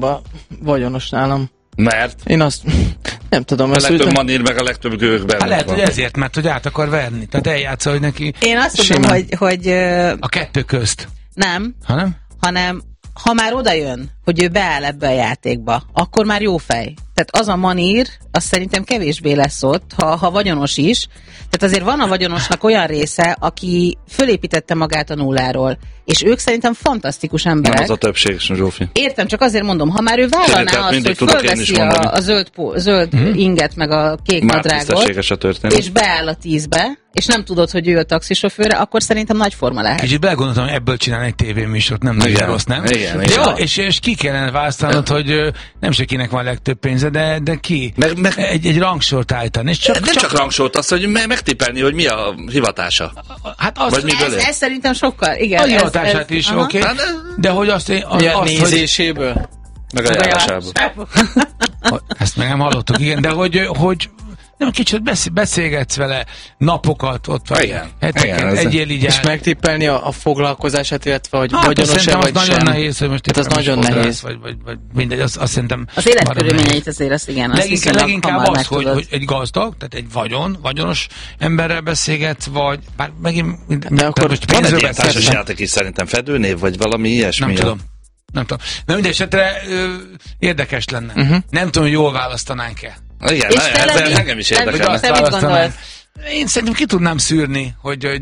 általában vagyonos nálam. Mert? Én azt nem tudom. A legtöbb manír, meg a legtöbb gőg benne. Hát lehet, hogy ezért, mert hogy át akar verni. Tehát eljátsza, hogy neki... Én azt tudom, hogy a kettő közt. Nem. Hanem ha már oda jön, hogy ő beáll ebbe a játékba, akkor már jó fej. Tehát az a manír, az szerintem kevésbé lesz ott, ha vagyonos is. Tehát azért van a vagyonosnak olyan része, aki fölépítette magát a nulláról. És ők szerintem fantasztikus emberek. Nem az a többség, Zsófi. Értem, csak azért mondom, ha már ő vállalná azt, hogy fölveszi a zöld inget, meg a kék nadrágot, és beáll a 10-be, és nem tudod, hogy ő a taxisofőre, akkor szerintem nagy forma lehet. Kicsit belegondoltam, hogy ebből csinálni egy tévéműsort, nem nagyon rossz, nem? Igen. Jó, és ki kellene választanod, hogy nem se kinek van a legtöbb pénze, de ki? Egy rangsort állítani. És nem csak rangsort, azt, hogy megtippelni, hogy mi a hivatása. Hát ez szerintem sokkal, igen. A hivatását is, oké. De hogy azt nézéséből? Meg ajánlásából. Ezt meg nem hallottuk, igen, de hogy nem, kicsit beszélgetsz vele napokat, ott vagy heteket, egyél így és megtippelni a foglalkozását, illetve hogy vagyonos-e vagy nagyon sem. Nehéz, hogy most az nagyon nehéz. Vagy mindegy, azt szerintem... Az életkörülményeit azért azt igen. Leginkább az, hogy egy gazdag, tehát egy vagyonos emberrel beszélgetsz, vagy bár megint... De akkor most van egy ilyen társasjáték is szerintem fedőnév, vagy valami ilyesmi? Nem tudom. Na mindegy esetre érdekes lenne. Nem tudom, hogy jól választanánk-e. Igen, engem is érdekelne. Én szerintem ki tudnám szűrni, hogy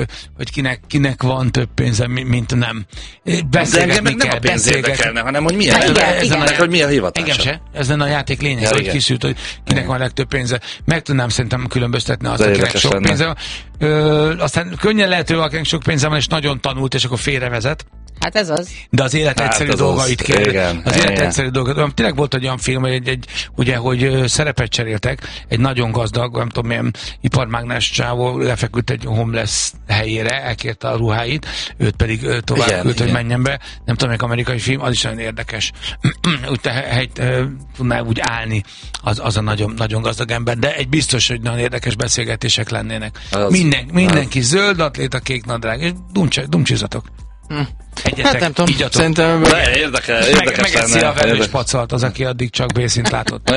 kinek van több pénze, mint nem. Beszélgetni kell, nem a pénz érdekelne, hanem hogy milyen hogy mi a hivatása. Engem se. Ez lenne a játék lényeg, hogy kiszűrt, hogy kinek van a legtöbb pénze. Meg tudnám szerintem különböztetni az, akinek sok pénze van. Aztán könnyen lehet, hogy akinek sok pénze van, és nagyon tanult, és akkor félrevezet. Hát ez az. De az élet egyszerű dolgait kérdez. Az élet egyszerű dolgait. Tényleg volt egy olyan film, hogy szerepet cseréltek, egy nagyon gazdag, nem tudom milyen iparmágnás csávó lefeküdt egy homeless helyére, elkérte a ruháit, őt pedig tovább küld, hogy menjen be. Nem tudom, melyik amerikai film, az is nagyon érdekes. Úgy tudná úgy állni az a nagyon, nagyon gazdag ember, de egy biztos, hogy nagyon érdekes beszélgetések lennének. Mindenki zöld atléta, kék nadrág, és dumcsizatok. Hát nem tudom, szerintem érdekes megeszi a velős pacalt az, aki addig csak B-szint látott.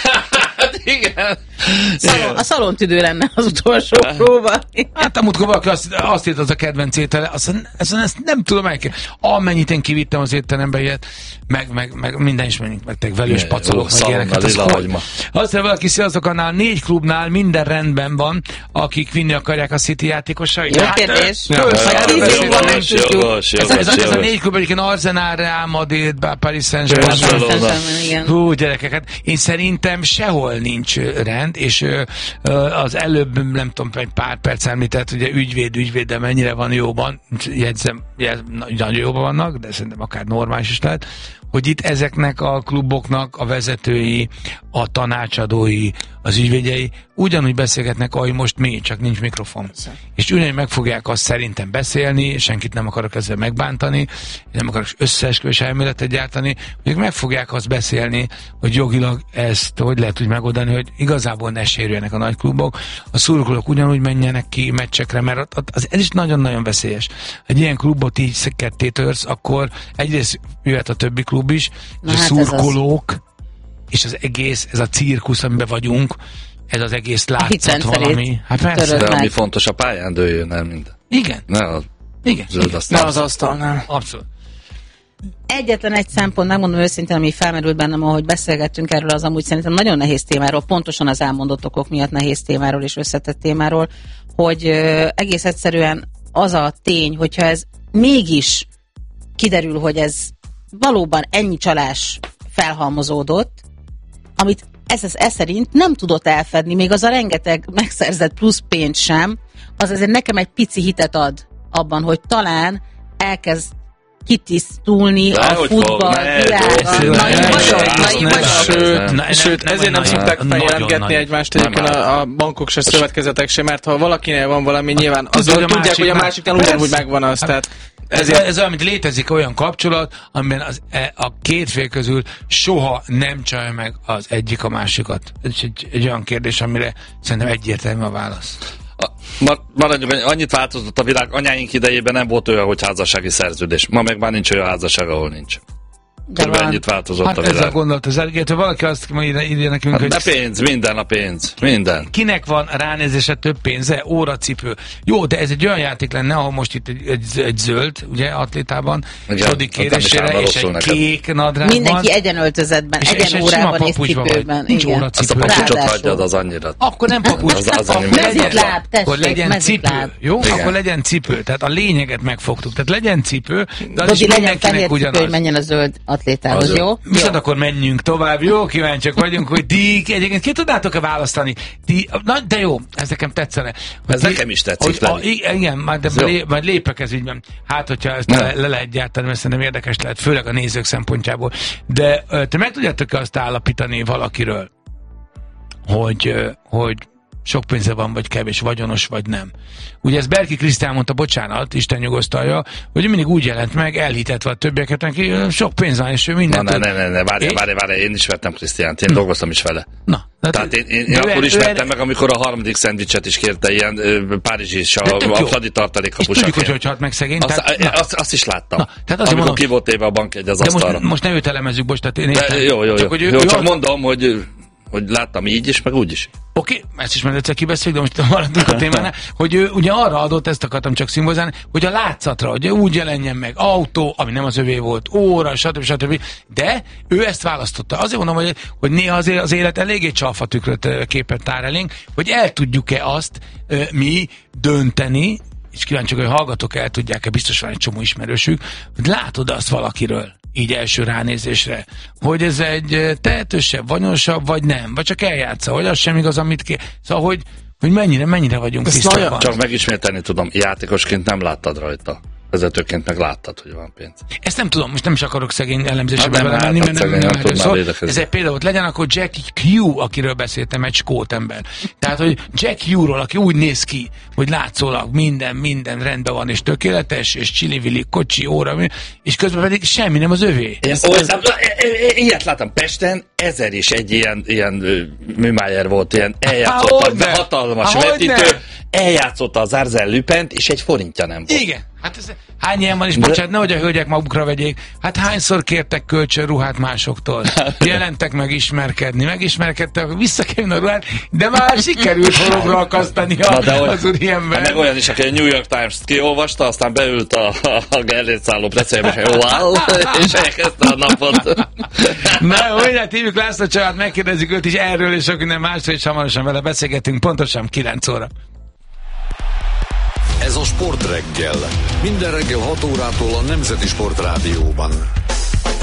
Igen. A szalontüdő lenne az utolsó próba. Hát amúgykor valaki azt írt, az a kedvenc étele, ezt nem tudom elképzelni. Amennyit én kivittem az étterembe ilyet, meg minden is menjünk, meg velős pacolok, meg ilyeneket. Azt mondja, valaki sziasztokannál 4 klubnál minden rendben van, akik vinni akarják a City játékosait. Jó kérdés. Ez a 4 klub, egyébként Arsenal, Real Madrid, Paris Saint-Germain. Hú, gyerekeket, én szerintem sehol nincs rend, és az előbb, nem tudom, egy pár perc említett, ugye ügyvéd, de mennyire van jóban, jegyzem, nagyon jóban vannak, de szerintem akár normális is lehet, hogy itt ezeknek a kluboknak a vezetői, a tanácsadói, az ügyvédjei ugyanúgy beszélgetnek, ahogy most mi, csak nincs mikrofon. És ugyanúgy meg fogják azt szerintem beszélni, senkit nem akarok ezzel megbántani, nem akarok összeesküvés elméletet gyártani, hogy meg fogják azt beszélni, hogy jogilag ezt hogy lehet úgy megoldani, hogy igazából ne sérüljenek a nagy klubok, a szurkolók ugyanúgy menjenek ki meccsekre, mert ez is nagyon-nagyon veszélyes. Egy ilyen klubot így ketté törsz, akkor egyrészt jöhet a többi klub is, és a szurkolók, és az egész, ez a cirkusz, amiben vagyunk, ez az egész látszat valami. Hát persze. De ami fontos, a pályán dőljön el minden. Igen. Ne az asztalnál. Abszolút. Egyetlen egy szempont, megmondom őszintén, ami felmerült bennem, ahogy beszélgettünk erről, az amúgy szerintem nagyon nehéz témáról, pontosan az elmondott okok miatt nehéz témáról és összetett témáról, hogy egész egyszerűen az a tény, hogyha ez mégis kiderül, hogy ez valóban ennyi csalás felhalmozódott, amit ez szerint nem tudott elfedni, még az a rengeteg megszerzett plusz pénzt sem, az azért nekem egy pici hitet ad abban, hogy talán elkezd kitisztulni a futball világa. Sőt, ezért nem szokták feljelentgetni egymást egyébként a bankok se, szövetkezetek se, mert ha valakinél van valami, nyilván azzal tudják, hogy a másiknál ugyanúgy megvan az. Tehát ez olyan, mint létezik olyan kapcsolat, amiben a két fél közül soha nem csalja meg az egyik a másikat. Ez egy olyan kérdés, amire szerintem egyértelmű a válasz. Maradjunk, annyit változott a világ, anyáink idejében nem volt olyan, hogy házassági szerződés. Ma meg már nincs olyan házasság, ahol nincs. Körülbelül ennyit változott a világ. Ez a gondolat az elégétől. Valaki azt írja nekünk, hogy... De pénz, minden a pénz. Minden. Kinek van ránézése több pénze? Óracipő. Jó, de ez egy olyan játék lenne, ahol most itt egy zöld, ugye, atlétában, Sodi kérésére, és egy kék nadrágban. Mindenki egyenöltözetben, egyenórában és cipőben. Nincs óracipő. Azt a papucsot hagyjad, az annyira. Akkor nem papucs. Mezitláb, akkor legyen cipő. Jó? Akkor legyen cipő. Tehát a lényeget megfogtuk. Tehát legyen cipő, de az is mindenkinek ugyanaz. Hogy menjen a zöld atlétához, jó? Viszont akkor menjünk tovább, jó? Kíváncsiak vagyunk, hogy ti egyébként ki tudnátok-e választani? Na, de jó, ez nekem tetszene. Ez nekem is tetszik. Igen, majd lépek ez ügyben. Hát, hogyha ezt le lehet gyártani, mert szerintem érdekes lehet, főleg a nézők szempontjából. De te meg tudjátok-e azt állapítani valakiről, hogy sok pénze van, vagy kevés, vagyonos, vagy nem. Ugye ez Berki Krisztián mondta, bocsánat, Isten nyugosztalja, hogy mindig úgy jelent meg, elhitetve a többieket, neki sok pénz van, és ő mindent... Ne, várj, én ismertem Krisztiánt, én dolgoztam is vele. Na. Tehát én akkor ismertem meg, amikor a harmadik szendvicset is kérte, ilyen párizsi és a Fradi tartalékkapusaként. És tudjuk, hogy halt meg szegény. Azt is láttam. Na, tehát amikor mondom, ki volt éve a bankjegy az asztalra. Most ne őt elemezzük, bocs, tehát én értem. Jó, csak mondom, hogy láttam így is, meg úgy is. Oké, ezt is már egyszer kibeszéljük, de most maradunk a témánál, hogy ő ugye arra adott, ezt akartam csak szimbolizálni, hogy a látszatra, hogy úgy jelenjen meg autó, ami nem az övé volt, óra, stb. De ő ezt választotta. Azért mondom, hogy néha azért az élet eléggé csalfatükröt képet tár elénk, hogy el tudjuk-e azt mi dönteni, és kíváncsiak, hogy hallgatók el tudják-e, biztos van egy csomó ismerősük, hogy látod azt valakiről, így első ránézésre, hogy ez egy tehetősebb, vagyonosabb, vagy nem, vagy csak eljátsza, hogy az sem igaz, amit ki... Szóval, hogy mennyire vagyunk tisztában. Csak megismételni tudom, játékosként nem láttad rajta. Vezetőként meg láttad, hogy van pénz. Ezt nem tudom, most nem is akarok szegény elemzésekbe belemenni, mert nem szó. Ez egy például, legyen akkor Jack Hugh, akiről beszéltem, egy skót ember. Tehát, hogy Jack Hugh-ról, aki úgy néz ki, hogy látszólag minden rendben van, és tökéletes, és csili-vili, kocsi, óra, és közben pedig semmi nem az övé. Ilyet láttam Pesten, 1000 is egy ilyen Műmájer volt, ilyen eljátszott, hatalmas vetítő, eljátszotta az Arzel Lupent, és egy forintja nem volt. Igen. Hát ez, hány ilyen van is, bocsánat, nehogy a hölgyek magukra vegyék. Hát hányszor kértek kölcsönruhát másoktól? Jelentek megismerkedtek, visszakerülni a ruhát, de már sikerült hologra akasztani az úriember. Meg olyan is, aki a New York Times-t kiolvasta, aztán beült a Gellért szálló precélbe, és elkezdte a napot. Na, hogy hívjuk László Csabát, megkérdezzük őt is erről, és sok minden másról, és hamarosan vele beszélgetünk, pontosan 9 óra. Ez a Sportreggel. Minden reggel 6 órától a Nemzeti Sportrádióban.